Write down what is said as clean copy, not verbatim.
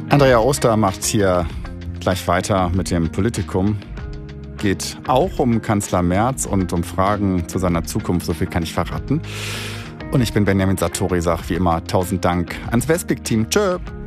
Andrea Oster macht hier gleich weiter mit dem Politikum. Geht auch um Kanzler Merz und um Fragen zu seiner Zukunft, so viel kann ich verraten. Und ich bin Benjamin Sartori, sag wie immer 1000 Dank ans Westbig-Team. Tschö!